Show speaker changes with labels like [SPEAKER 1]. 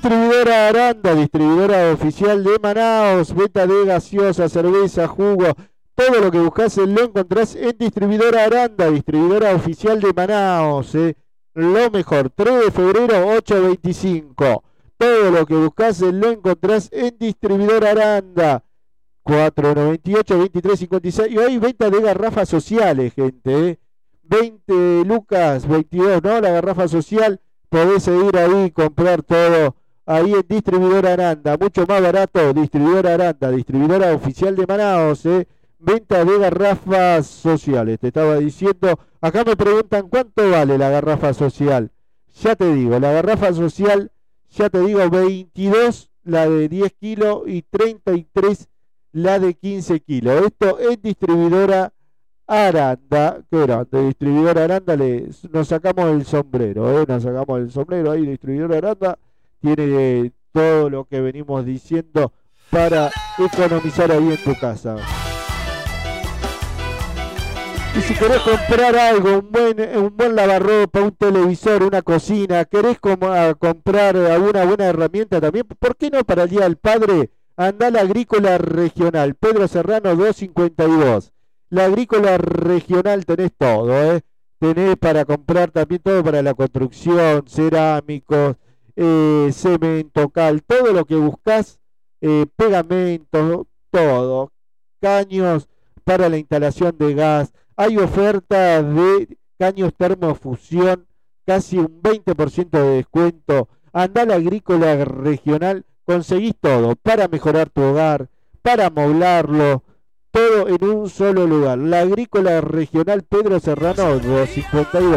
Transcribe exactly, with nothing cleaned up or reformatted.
[SPEAKER 1] Distribuidora Aranda, distribuidora oficial de Manaos, venta de gaseosa, cerveza, jugo, todo lo que buscas lo encontrás en Distribuidora Aranda, distribuidora oficial de Manaos, eh. Lo mejor, tres de febrero, ocho veinticinco. Todo lo que buscas lo encontrás en Distribuidora Aranda, cuatro noventa y ocho, veintitrés cincuenta y seis. Y hoy venta de garrafas sociales, gente, eh. veinte lucas, veintidós, ¿no? La garrafa social, podés ir ahí y comprar todo. Ahí en Distribuidora Aranda, mucho más barato. Distribuidora Aranda, distribuidora oficial de Manaos, eh. Venta de garrafas sociales, te estaba diciendo. Acá me preguntan cuánto vale la garrafa social. Ya te digo, la garrafa social, ya te digo, veintidós la de diez kilos y treinta y tres la de quince kilos. Esto es Distribuidora Aranda. Qué grande, Distribuidora Aranda, le, nos sacamos el sombrero, ¿eh? Nos sacamos el sombrero ahí. Distribuidora Aranda tiene eh, todo lo que venimos diciendo para economizar ahí en tu casa. Y si querés comprar algo, un buen, un buen lavarropa, un televisor, una cocina, querés como, a comprar alguna buena herramienta también, ¿por qué no para el Día del Padre? Andá a la Agrícola Regional, Pedro Serrano doscientos cincuenta y dos. La Agrícola Regional tenés todo, ¿eh? Tenés para comprar también todo para la construcción, cerámicos, eh, cemento, cal, todo lo que buscás, eh, pegamento, todo, caños para la instalación de gas. Hay ofertas de caños termofusión, casi un veinte por ciento de descuento. Andá a la Agrícola Regional, conseguís todo para mejorar tu hogar, para amoblarlo, todo en un solo lugar. La Agrícola Regional Pedro Serrano doscientos cincuenta y dos.